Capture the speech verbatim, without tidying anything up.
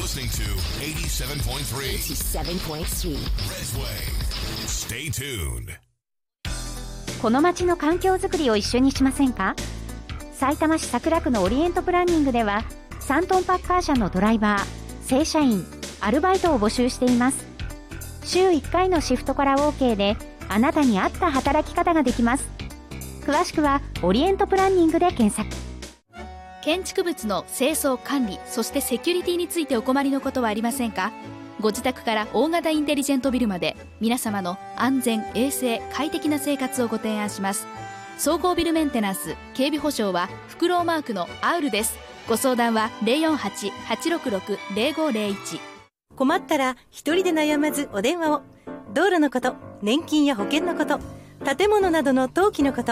listening to eighty-seven point three eighty-seven point three Redway. Stay tuned. この街の環境づくりを一緒にしませんか？さいたま市桜区のオリエントプランニングではさんトンパッカー車のドライバー、正社員、アルバイトを募集しています。週いっかいのシフトから OK であなたに合った働き方ができます。詳しくはオリエントプランニングで検索。 建築物の清掃管理、そしてセキュリティについてお困りのことはありませんか？ご自宅から大型インテリジェントビルまで皆様の安全・衛生・快適な生活をご提案します。総合ビルメンテナンス警備保証はフクロウマークのアウルです。ご相談は ゼロよんはち はちろくろく ゼロごゼロいち。 困ったら一人で悩まずお電話を。道路のこと、年金や保険のこと、建物などの登記のこと、